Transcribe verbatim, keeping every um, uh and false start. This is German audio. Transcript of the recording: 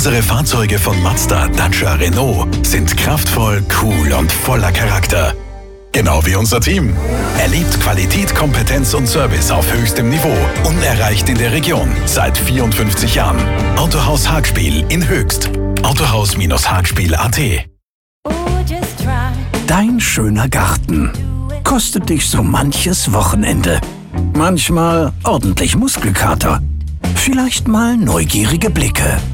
Unsere Fahrzeuge von Mazda, Dacia, Renault sind kraftvoll, cool und voller Charakter. Genau wie unser Team. Erlebt Qualität, Kompetenz und Service auf höchstem Niveau. Unerreicht in der Region. Seit vierundfünfzig Jahren. Autohaus Hagspiel in Höchst. Autohaus-Hagspiel Punkt at. Dein schöner Garten kostet dich so manches Wochenende. Manchmal ordentlich Muskelkater. Vielleicht mal neugierige Blicke.